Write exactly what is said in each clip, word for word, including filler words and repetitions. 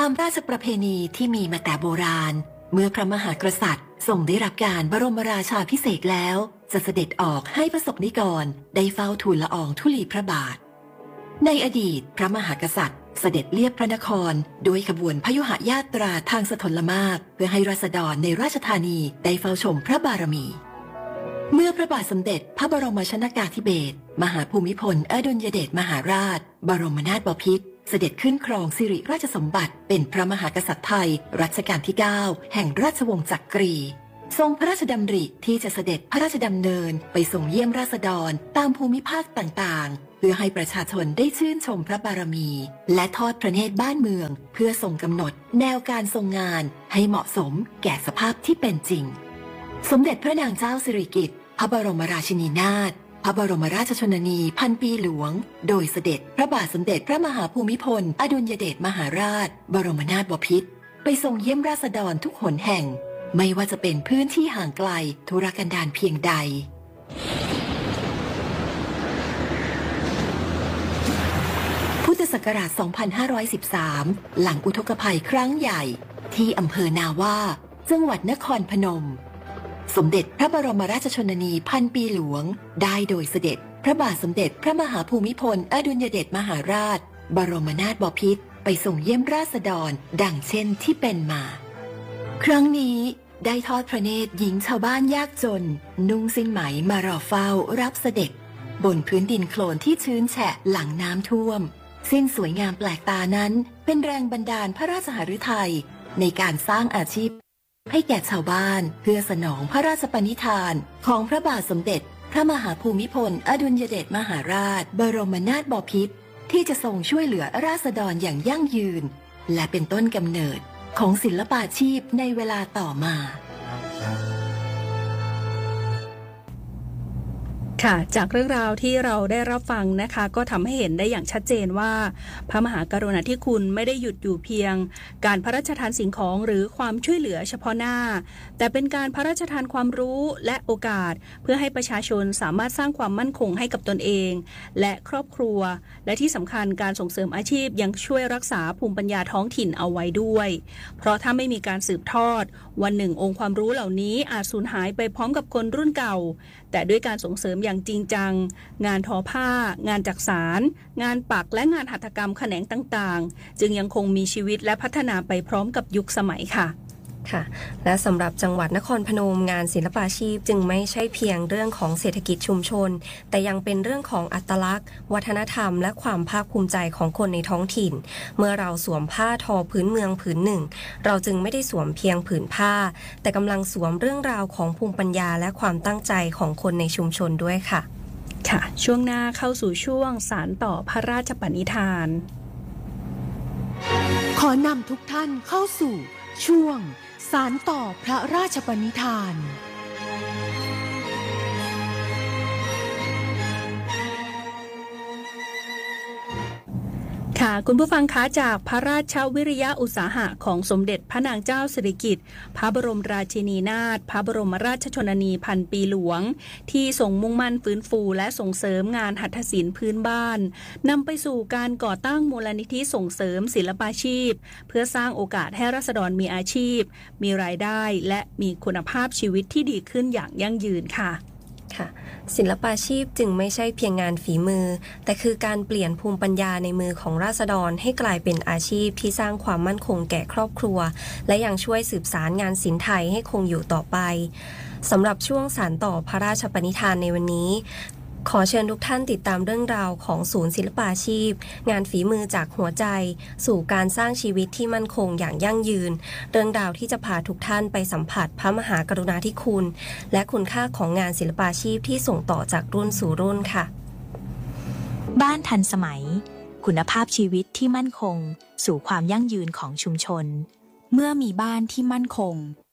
ามราชประเพณีที่มีมาแต่โบราณเมื่อพระมหากษัตริย์ทรงได้รับการบรมราชาภิเษกแล้วจะเสด็จออกให้ประสบนิกรได้เฝ้าทูลละอองธุลีพระบาทในอดีตพระมหากษัตริย์เสด็จเลียบพระนครโดยขบวนพยุหญาตราทางสถลมากเพื่อให้ราษฎรในราชธานีได้เฝ้าชมพระบารมีเมื่อพระบาทสมเด็จพระบรมชนกาธิเบศรมหาภูมิพลอดุลยเดชมหาราชบรมนาถบพิตรเสด็จขึ้นครองสิริราชสมบัติเป็นพระมหากษัตริย์ไทยรัชกาลที่เก้าแห่งราชวงศ์จักรีทรงพระราชดำริที่จะเสด็จพระราชดำเนินไปส่งเยี่ยมราษฎรตามภูมิภาคต่างๆเพื่อให้ประชาชนได้ชื่นชมพระบารมีและทอดพระเนตรบ้านเมืองเพื่อทรงกำหนดแนวการทรงงานให้เหมาะสมแก่สภาพที่เป็นจริงสมเด็จพระนางเจ้าสิริกิติ์พระบรมราชินีนาถพระบรมราชชนนีพันปีหลวงโดยเสด็จพระบาทสมเด็จพระมหาภูมิพลอดุลยเดชมหาราชบรมนาถบพิตรไปทรงเยี่ยมราษฎรทุกหนแห่งไม่ว่าจะเป็นพื้นที่ห่างไกลทุรกันดารเพียงใดพุทธศักราช สองพันห้าร้อยสิบสาม หลังอุทกภัยครั้งใหญ่ที่อำเภอนาว่าจังหวัดนครพนมสมเด็จพระบรมราชชนนีพันปีหลวงได้โดยเสด็จพระบาทสมเด็จพระมหาภูมิพลอดุลยเดชมหาราชบรมนาถบพิตรไปส่งเยี่ยมราษฎรดังเช่นที่เป็นมาครั้งนี้ได้ทอดพระเนตรหญิงชาวบ้านยากจนนุ่งสิ้นไหมมารอเฝ้ารับเสด็จบนพื้นดินโคลนที่ชื้นแฉะหลังน้ำท่วมสิ้นสวยงามแปลกตานั้นเป็นแรงบันดาลพระราชหฤทัยในการสร้างอาชีพให้แก่ชาวบ้านเพื่อสนองพระราชปณิธานของพระบาทสมเด็จพระมหาภูมิพลอดุลยเดชมหาราชบรมนาถบพิตรที่จะทรงช่วยเหลือราษฎรอย่างยั่งยืนและเป็นต้นกำเนิดของศิลปาชีพในเวลาต่อมาค่ะจากเรื่องราวที่เราได้รับฟังนะคะก็ทำให้เห็นได้อย่างชัดเจนว่าพระมหากรุณาธิคุณไม่ได้หยุดอยู่เพียงการพระราชทานสิ่งของหรือความช่วยเหลือเฉพาะหน้าแต่เป็นการพระราชทานความรู้และโอกาสเพื่อให้ประชาชนสามารถสร้างความมั่นคงให้กับตนเองและครอบครัวและที่สำคัญการส่งเสริมอาชีพยังช่วยรักษาภูมิปัญญาท้องถิ่นเอาไว้ด้วยเพราะถ้าไม่มีการสืบทอดวันหนึ่งองค์ความรู้เหล่านี้อาจสูญหายไปพร้อมกับคนรุ่นเก่าแต่ด้วยการส่งเสริมอย่างจริงจังงานทอผ้างานจักสาน งานปักและงานหัตถกรรมแขนงต่างๆจึงยังคงมีชีวิตและพัฒนาไปพร้อมกับยุคสมัยค่ะค่ะและสำหรับจังหวัดนครพนมงานศิลปาชีพจึงไม่ใช่เพียงเรื่องของเศรษฐกิจชุมชนแต่ยังเป็นเรื่องของอัตลักษณ์วัฒนธรรมและความภาคภูมิใจของคนในท้องถิ่นเมื่อเราสวมผ้าทอพื้นเมืองผืนหนึ่งเราจึงไม่ได้สวมเพียงผืนผ้าแต่กำลังสวมเรื่องราวของภูมิปัญญาและความตั้งใจของคนในชุมชนด้วยค่ะค่ะช่วงหน้าเข้าสู่ช่วงสานต่อพระราชปณิธานขอนำทุกท่านเข้าสู่ช่วงสานต่อพระราชปณิธานค่ะคุณผู้ฟังคะจากพระราชวิริยะอุตสาหะของสมเด็จพระนางเจ้าสิริกิติ์พระบรมราชินีนาถพระบรมราชชนนีพันปีหลวงที่ทรงมุ่งมั่นฟื้นฟูและส่งเสริมงานหัตถศิลป์พื้นบ้านนำไปสู่การก่อตั้งมูลนิธิส่งเสริมศิลปาชีพเพื่อสร้างโอกาสให้ราษฎรมีอาชีพมีรายได้และมีคุณภาพชีวิตที่ดีขึ้นอย่างยั่งยืนค่ะศิลปาชีพจึงไม่ใช่เพียงงานฝีมือแต่คือการเปลี่ยนภูมิปัญญาในมือของราษฎรให้กลายเป็นอาชีพที่สร้างความมั่นคงแก่ครอบครัวและยังช่วยสืบสารงานศิลป์ไทยให้คงอยู่ต่อไปสำหรับช่วงสานต่อพระราชปณิธานในวันนี้ขอเชิญทุกท่านติดตามเรื่องราวของศูนย์ศิลปาชีพงานฝีมือจากหัวใจสู่การสร้างชีวิตที่มั่นคงอย่างยั่งยืนเรื่องราวที่จะพาทุกท่านไปสัมผัสพระมหากรุณาธิคุณและคุณค่าของงานศิลปาชีพที่ส่งต่อจากรุ่นสู่รุ่นค่ะบ้านทันสมัยคุณภาพชีวิตที่มั่นคงสู่ความยั่งยืนของชุมชนเมื่อมีบ้านที่มั่นคง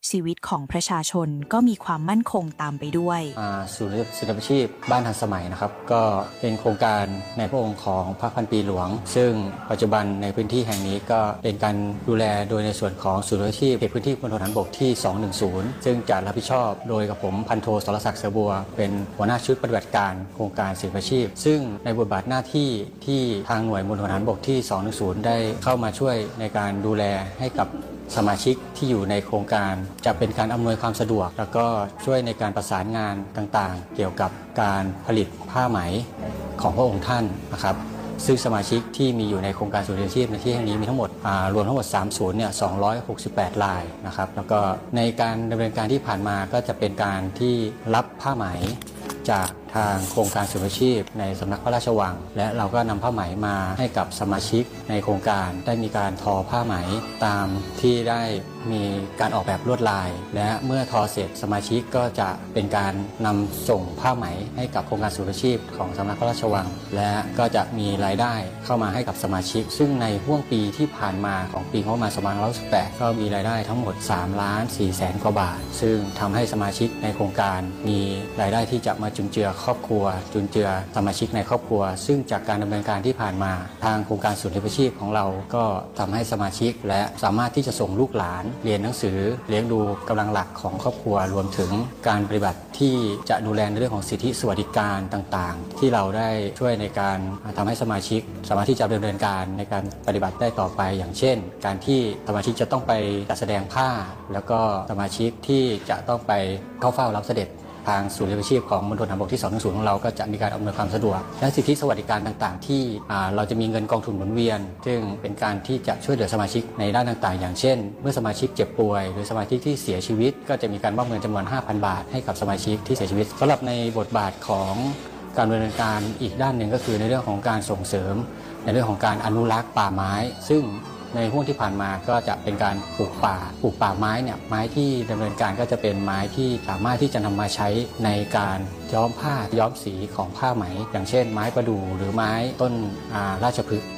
ชีวิตของประชาชนก็มีความมั่นคงตามไปด้วยศูนย์ศิลปาชีพบ้านทันสมัยนะครับก็เป็นโครงการในพระองค์ของพระพันปีหลวงซึ่งปัจจุบันในพื้นที่แห่งนี้ก็เป็นการดูแลโดยในส่วนของศูนย์ศิลปาชีพเขตพื้นที่มณฑลทหารบกที่สองหนึ่งศูนย์ซึ่งจะรับผิดชอบโดยกับผมพันโทสรศักดิ์เสือบัวเป็นหัวหน้าชุดปฏิบัติการโครงการศิลปาชีพซึ่งในบทบาทหน้าที่ที่ทางหน่วยมณฑลทหารบกที่สองหนึ่งศูนย์ได้เข้ามาช่วยในการดูแลให้กับสมาชิกที่อยู่ในโครงการจะเป็นการอำนวยความสะดวกแล้วก็ช่วยในการประสานงานต่างๆเกี่ยวกับการผลิตผ้าไหมของพระองค์ท่านนะครับซึ่งสมาชิกที่มีอยู่ในโครงการศูนย์ศิลปาชีพในที่แห่งนี้มีทั้งหมดรวมทั้งหมดสามศูนย์เนี่ยสองร้อยหกสิบแปดรายนะครับแล้วก็ในการดำเนินการที่ผ่านมาก็จะเป็นการที่รับผ้าไหมจากทางโครงการศูนย์ศิลปาชีพในสำนักพระราชวังและเราก็นำผ้าไหมมาให้กับสมาชิกในโครงการได้มีการทอผ้าไหมตามที่ได้มีการออกแบบลวดลายและเมื่อทอเสร็จสมาชิกก็จะเป็นการนำส่งผ้าไหมให้กับโครงการศูนย์ศิลปาชีพของสำนักพระราชวังและก็จะมีรายได้เข้ามาให้กับสมาชิกซึ่งในห่วงปีที่ผ่านมาของปีงบประมาณสองพันห้าร้อยสิบแปดก็มีรายได้ทั้งหมดสามล้านสี่แสนกว่าบาทซึ่งทำให้สมาชิกในโครงการมีรายได้ที่จะมาจุนเจือครอบครัวจุนเจือสมาชิกในครอบครัวซึ่งจากการดำเนินการที่ผ่านมาทางโครงการศูนย์ศิลปาชีพของเราก็ทำให้สมาชิกและสามารถที่จะส่งลูกหลานเรียนหนังสือเลี้ยงดูกำลังหลักของครอบครัวรวมถึงการปฏิบัติที่จะดูแลในเรื่องของสิทธิสวัสดิการต่างๆที่เราได้ช่วยในการทำให้สมาชิกสามารถที่จะดำเนินการในการปฏิบัติได้ต่อไปอย่างเช่นการที่สมาชิกจะต้องไปจัดแสดงผ้าแล้วก็สมาชิกที่จะต้องไปเข้าเฝ้ารับเสด็จทางศูนย์ศิลปาชีพของมณฑลทหารบกที่สองหนึ่งศูนย์ของเราก็จะมีการอำนวยความสะดวกและสิทธิสวัสดิการต่างๆที่เราจะมีเงินกองทุนหมุนเวียนซึ่งเป็นการที่จะช่วยเหลือสมาชิกในด้านต่างๆอย่างเช่นเมื่อสมาชิกเจ็บป่วยหรือสมาชิกที่เสียชีวิตก็จะมีการมอบเงินจำนวน ห้าพัน บาทให้กับสมาชิกที่เสียชีวิตสำหรับในบทบาทของการดำเนินการอีกด้านหนึ่งก็คือในเรื่องของการส่งเสริมในเรื่องของการอนุรักษ์ป่าไม้ซึ่งในห่วงที่ผ่านมาก็จะเป็นการปลูกป่าปลูกป่าไม้เนี่ยไม้ที่ดำเนินการก็จะเป็นไม้ที่สามารถที่จะนำมาใช้ในการย้อมผ้าย้อมสีของผ้าไหมอย่างเช่นไม้ประดู่หรือไม้ต้นราชพฤกษ์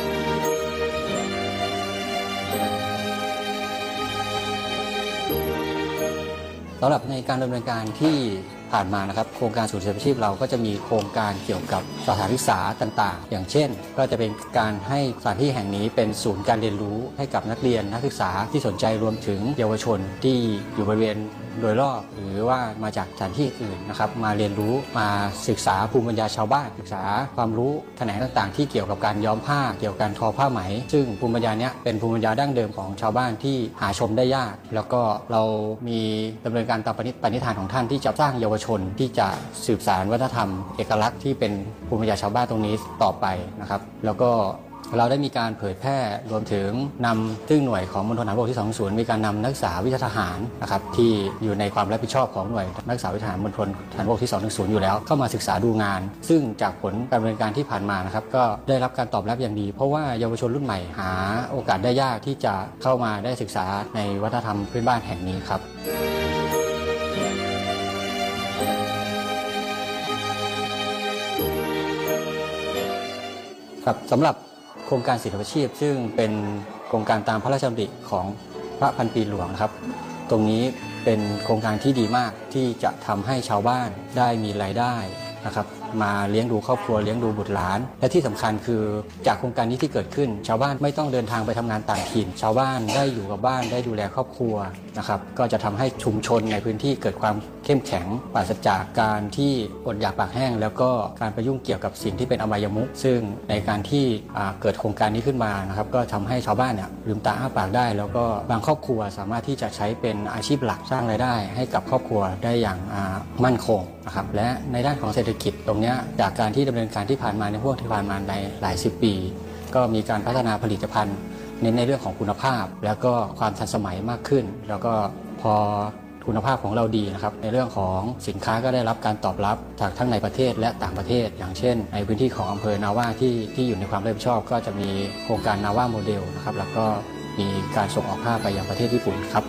สำหรับในการดำเนินการที่ผ่านมานะครับโครงการศูนย์ศิลปาชีพเราก็จะมีโครงการเกี่ยวกับสถานศึกษาต่างๆอย่างเช่นก็จะเป็นการให้สถานที่แห่งนี้เป็นศูนย์การเรียนรู้ให้กับนักเรียนนักศึกษาที่สนใจรวมถึงเยาวชนที่อยู่บริเวณโดยรอบหรือว่ามาจากสถานที่อื่นนะครับมาเรียนรู้มาศึกษาภูมิปัญญาชาวบ้านศึกษาความรู้แขนงต่างๆที่เกี่ยวกับการย้อมผ้าเกี่ยวกับการทอผ้าไหมซึ่งภูมิปัญญาเนี้ยเป็นภูมิปัญญาดั้งเดิมของชาวบ้านที่หาชมได้ยากแล้วก็เรามีดำเนินการตามปณิธานของท่านที่จะสร้างเยาวชนที่จะสืบสานวัฒนธรรมเอกลักษณ์ที่เป็นภูมิปัญญาชาวบ้านตรงนี้ต่อไปนะครับแล้วก็เราได้มีการเผยแพร่รวมถึงนำซึ่งหน่วยของมณฑลทหารบกที่สองศูนย์มีการนำนักศึกษาวิชาทหารนะครับที่อยู่ในความรับผิดชอบของหน่วยนักศึกษาวิชาทหารมณฑลทหารบกที่สองศูนย์อยู่แล้วเข้ามาศึกษาดูงานซึ่งจากผลการดำเนินการที่ผ่านมานะครับก็ได้รับการตอบรับอย่างดีเพราะว่าเยาวชนรุ่นใหม่หาโอกาสได้ยากที่จะเข้ามาได้ศึกษาในวัฒนธรรมพื้นบ้านแห่งนี้ครับครับสำหรับโครงการศิลปาชีพซึ่งเป็นโครงการตามพระราชดำริของพระพันปีหลวงนะครับตรงนี้เป็นโครงการที่ดีมากที่จะทำให้ชาวบ้านได้มีรายได้นะครับมาเลี้ยงดูครอบครัวเลี้ยงดูบุตรหลานและที่สำคัญคือจากโครงการนี้ที่เกิดขึ้นชาวบ้านไม่ต้องเดินทางไปทำงานต่างถิ่นชาวบ้านได้อยู่กับบ้านได้ดูแลครอบครัวนะครับก็จะทำให้ชุมชนในพื้นที่เกิดความเข้มแข็งปราศจากการที่อดอยากปากแห้งแล้วก็การไปยุ่งเกี่ยวกับสิ่งที่เป็นอบายมุขซึ่งในการที่เกิดโครงการนี้ขึ้นมานะครับก็ทำให้ชาวบ้านเนี่ยลืมตาอ้าปากได้แล้วก็บางครอบครัวสามารถที่จะใช้เป็นอาชีพหลักสร้างรายได้ให้กับครอบครัวได้อย่างมั่นคงนะครับและในด้านของเศรษฐกิจตรงนี้จากการที่ดำเนินการที่ผ่านมาในพวกที่ผ่านมาในหลายสิบปีก็มีการพัฒนาผลิตภัณฑ์เน้นในเรื่องของคุณภาพแล้วก็ความทันสมัยมากขึ้นแล้วก็พอคุณภาพของเราดีนะครับในเรื่องของสินค้าก็ได้รับการตอบรับจากทั้งในประเทศและต่างประเทศอย่างเช่นในพื้นที่ของอำเภอนาว่าที่ที่อยู่ในความรับผิดชอบก็จะมีโครงการนาว่าโมเดลนะครับแล้วก็มีการส่งออกผ้าไปยังประเทศญี่ปุ่นครับ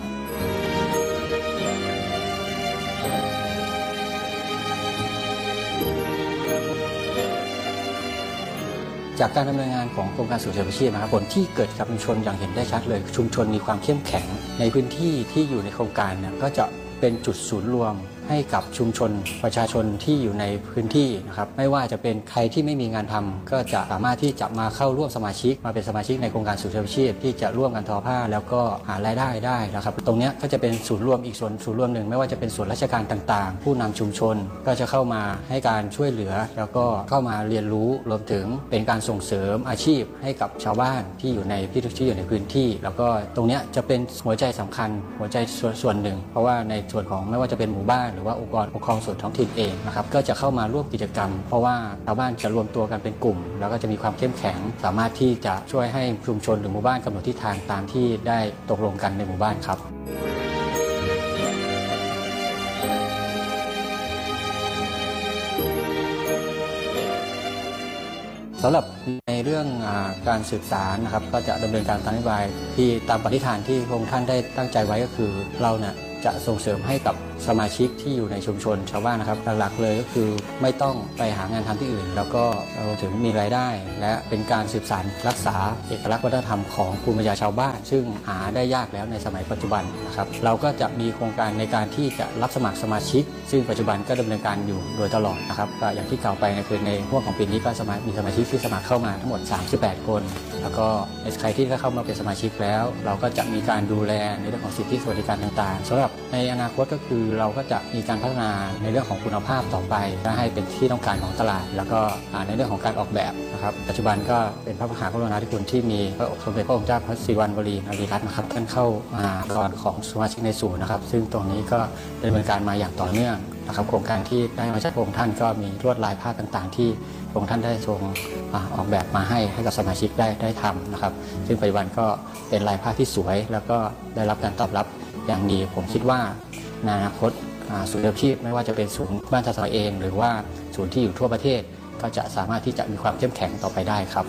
จากการดำเนินงานของโครงการสู่เสรีอาชีพนะครับผลที่เกิดกับชุมชนอย่างเห็นได้ชัดเลยชุมชนมีความเข้มแข็งในพื้นที่ที่อยู่ในโครงการเนี่ยก็จะเป็นจุดศูนย์รวมให้กับชุมชนประชาชนที่อยู่ในพื้นที่นะครับไม่ว่าจะเป็นใครที่ไม่มีงานทำก็จะสามารถที่จะมาเข้าร่วมสมาชิกมาเป็นสมาชิกในโครงการสู่เสรีอาชีพที่จะร่วมกันทอผ้าแล้วก็หารายได้ได้นะครับตรงนี้ก็จะเป็นศูนย์รวมอีกส่วนศูนย์รวมหนึ่งไม่ว่าจะเป็นส่วนราชการต่างๆผู้นำชุมชนก็จะเข้ามาให้การช่วยเหลือแล้วก็เข้ามาเรียนรู้รวมถึงเป็นการส่งเสริมอาชีพให้กับชาวบ้านที่อยู่ในที่ที่อยู่ในพื้นที่แล้วก็ตรงนี้จะเป็นหัวใจสำคัญหัวใจส่วนหนึ่งเพราะว่าในส่วนของไม่ว่าจะเป็นหมู่บ้านหรือว่าองค์กรปกครองส่วนท้องถิ่นเองนะครับก็จะเข้ามาร่วมกิจกรรมเพราะว่าชาวบ้านจะรวมตัวกันเป็นกลุ่มแล้วก็จะมีความเข้มแข็งสามารถที่จะช่วยให้ชุมชนหรือหมู่บ้านกำหนดทิศทางตามที่ได้ตกลงกันในหมู่บ้านครับสำหรับในเรื่องการสืบสารนะครับก็จะดำเนินการตามนโยบายที่ตามปณิธานที่พระองค์ท่านได้ตั้งใจไว้ก็คือเราเนี่ยจะส่งเสริมให้กับสมาชิกที่อยู่ในชุมชนชาวบ้านนะครับหลักๆเลยก็คือไม่ต้องไปหางานทำที่อื่นแล้วก็รวมถึงมีรายได้และเป็นการสืบสานรักษาเอกลักษณ์วัฒนธรรมของภูมิปัญญาชาวบ้านซึ่งหาได้ยากแล้วในสมัยปัจจุบันนะครับเราก็จะมีโครงการในการที่จะรับสมัครสมาชิกซึ่งปัจจุบันก็ดำเนินการอยู่โดยตลอดนะครับก็อย่างที่กล่าวไปในคือในห่วงของปีนี้ก็มีสมาชิกที่สมัครเข้ามาทั้งหมดสามสิบแปดคนแล้วก็ใครที่เข้ามาเป็นสมาชิกแล้วเราก็จะมีการดูแลในเรื่องของสิทธิสวัสดิการต่างๆสำหรับในอนาคตก็คือเราก็จะมีการพัฒนาในเรื่องของคุณภาพต่อไปเพื่อให้เป็นที่ต้องการของตลาดแล้วก็ในเรื่องของการออกแบบนะครับปัจจุบันก็เป็นพระมหากรุณาธิคุณที่มีพระสมเด็จพระองค์เจ้าพระศรีวัณวรีนารีรัตน์นะครับท่านเข้ามาตอนของสมาชิกในศูนย์นะครับซึ่งตรงนี้ก็ดำเนินการมาอย่างต่อเนื่องนะครับโครงการที่ได้มาจากพระองค์ท่านก็มีลวดลายผ้าต่างๆที่พระองค์ท่านได้ทรงออกแบบมาให้ให้กับสมาชิกได้ได้ทำนะครับซึ่งปัจจุบันก็เป็นลายผ้าที่สวยแล้วก็ได้รับการตอบรับอย่างดีผมคิดว่าในอนาคตศูนย์อาชีพไม่ว่าจะเป็นศูนย์บ้านทันสมัยเองหรือว่าศูนย์ที่อยู่ทั่วประเทศก็จะสามารถที่จะมีความเข้มแข็งต่อไปได้ครับ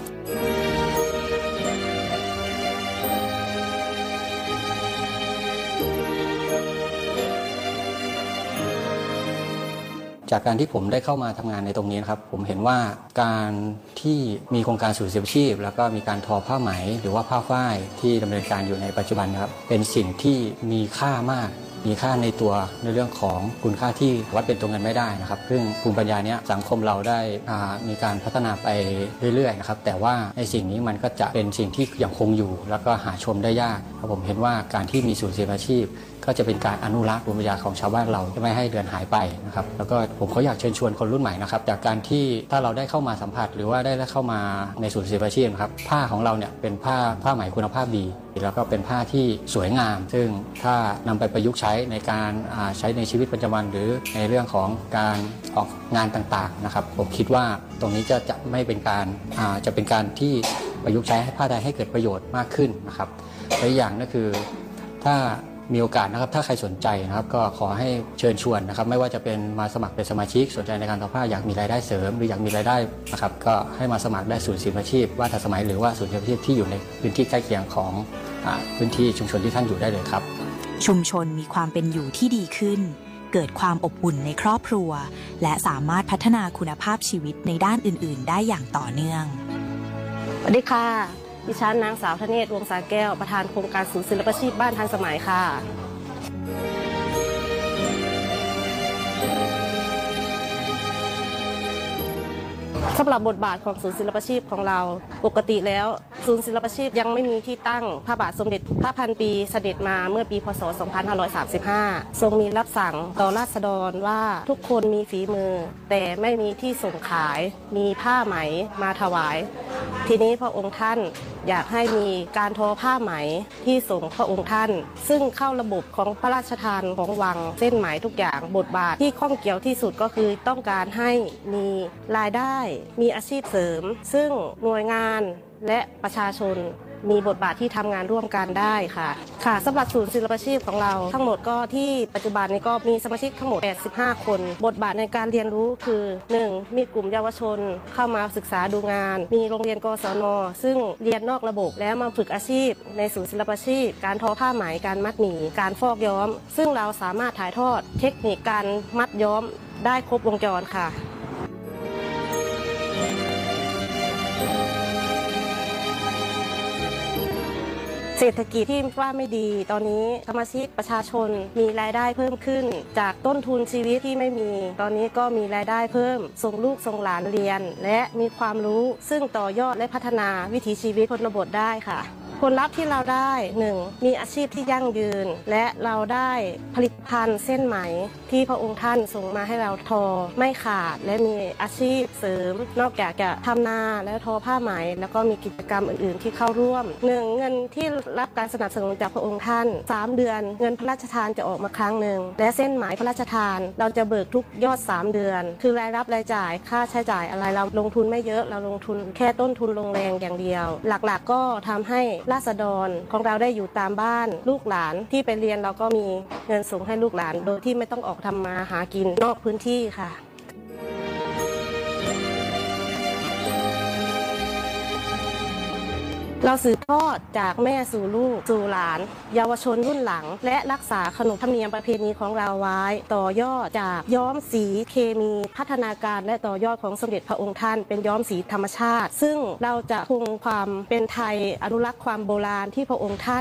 จากการที่ผมได้เข้ามาทำงานในตรงนี้นะครับผมเห็นว่าการที่มีโครงการสู่เสรีอาชีพแล้วก็มีการทอผ้าไหมหรือว่าผ้าฝ้ายที่ดำเนินการอยู่ในปัจจุบันนะครับเป็นสิ่งที่มีค่ามากมีค่าในตัวในเรื่องของคุณค่าที่วัดเป็นตัวเงินไม่ได้นะครับซึ่งภูมิปัญญาเนี้ยสังคมเราได้มีการพัฒนาไปเรื่อยๆนะครับแต่ว่าในสิ่งนี้มันก็จะเป็นสิ่งที่ยังคงอยู่แล้วก็หาชมได้ยากผมเห็นว่าการที่มีศูนย์เสรีอาชีพก็จะเป็นการอนุรักษ์ภูมิปัญญาของชาวบ้านเราไม่ให้เลือนหายไปนะครับแล้วก็ผมเขาอยากเชิญชวนคนรุ่นใหม่นะครับจากการที่ถ้าเราได้เข้ามาสัมผัสหรือว่าได้เข้ามาในศูนย์เสรีอาชีพนะครับผ้าของเราเนี่ยเป็นผ้าผ้าไหมคุณภาพดีแล้วก็เป็นผ้าที่สวยงามซึ่งถ้านำไปประยุกต์ใช้ในการใช้ในชีวิตประจำวันหรือในเรื่องของการออกงานต่างๆนะครับผมคิดว่าตรงนี้จะจะไม่เป็นการจะเป็นการที่ประยุกต์ใช้ให้ผ้าใดให้เกิดประโยชน์มากขึ้นนะครับและอีกอย่างก็คือถ้ามีโอกาสนะครับถ้าใครสนใจนะครับก็ขอให้เชิญชวนนะครับไม่ว่าจะเป็นมาสมัครเป็นสมาชิกสนใจในการทอผ้าอยากมีรายได้เสริมหรืออยากมีรายได้นะครับก็ให้มาสมัครได้ศูนย์ศิลปาชีพบ้านทันสมัยหรือว่าศูนย์ศิลปาชีพที่อยู่ในพื้นที่ใกล้เคียงของพื้นที่ชุมชนที่ท่านอยู่ได้เลยครับชุมชนมีความเป็นอยู่ที่ดีขึ้นเกิดความอบอุ่นในครอบครัวและสามารถพัฒนาคุณภาพชีวิตในด้านอื่นๆได้อย่างต่อเนื่องสวัสดีค่ะดิฉันนางสาวธเนศ วงศ์สาแก้วประธานโครงการศูนย์ศิลปาชีพบ้านทันสมัยค่ะสำหรับบทบาทของศูนย์ศิลปาชีพของเราปกติแล้วศูนย์ศิลปาชีพยังไม่มีที่ตั้งพระบาทสมเด็จพระพันปีเสด็จมาเมื่อปีพ.ศ. สองพันห้าร้อยสามสิบห้าทรงมีรับสั่งต่อราษฎรว่าทุกคนมีฝีมือแต่ไม่มีที่ส่งขายมีผ้าไหมมาถวายทีนี้พระองค์ท่านอยากให้มีการทอผ้าไหมที่ส่งพระองค์ท่านซึ่งเข้าระบบของพระราชทานของวังเส้นไหมทุกอย่างบทบาทที่ข้องเกี่ยวที่สุดก็คือต้องการให้มีรายได้มีอาชีพเสริมซึ่งหน่วยงานและประชาชนมีบทบาทที่ทำงานร่วมกันได้ค่ะค่ะสำหรับศูนย์ศิลปาชีพของเราทั้งหมดก็ที่ปัจจุบันนี้ก็มีสมาชิกทั้งหมดแปดสิบห้าคนบทบาทในการเรียนรู้คือ หนึ่ง มีกลุ่มเยาวชนเข้ามาศึกษาดูงานมีโรงเรียนกศน.ซึ่งเรียนนอกระบบแล้วมาฝึกอาชีพในศูนย์ศิลปาชีพการทอผ้าไหมการมัดหมี่การฟอกย้อมซึ่งเราสามารถถ่ายทอดเทคนิคการมัดย้อมได้ครบวงจรค่ะเศรษฐกิจที่ว่าไม่ดีตอนนี้สมาชิกประชาชนมีรายได้เพิ่มขึ้นจากต้นทุนชีวิตที่ไม่มีตอนนี้ก็มีรายได้เพิ่มส่งลูกส่งหลานเรียนและมีความรู้ซึ่งต่อยอดและพัฒนาวิถีชีวิตชนบทได้ค่ะผลลัพธ์ที่เราได้ หนึ่ง มีอาชีพที่ยั่งยืนและเราได้ผลิตภัณฑ์เส้นไหมที่พระองค์ท่านส่งมาให้เราทอไม่ขาดและมีอาชีพเสริมนอกจากจะทำนาและทอผ้าไหมแล้วก็มีกิจกรรมอื่นๆที่เข้าร่วม หนึ่ง เงินที่รับการสนับสนุนจากพระองค์ท่านสามเดือนเงินพระราชทานจะออกมาครั้งหนึ่งและเส้นไหมพระราชทานเราจะเบิกทุกยอดสามเดือนคือรายรับรายจ่ายค่าใช้จ่ายอะไรเราลงทุนไม่เยอะเราลงทุนแค่ต้นทุนลงแรงอย่างเดียวหลักๆก็ทำให้ราษฎรของเราได้อยู่ตามบ้านลูกหลานที่ไปเรียนเราก็มีเงินส่งให้ลูกหลานโดยที่ไม่ต้องออกทำมาหากินนอกพื้นที่ค่ะเราสืบทอดจากแม่สู่ลูกสู่หลานเยาวชนรุ่นหลังและรักษาขนบธรรมเนียมประเพณีของเราไว้ต่อยอดจากย้อมสีเคมีพัฒนาการและต่อยอดของสมเด็จพระองค์ท่านเป็นย้อมสีธรรมชาติซึ่งเราจะคงความเป็นไทยอนุรักษ์ความโบราณที่พระองค์ท่าน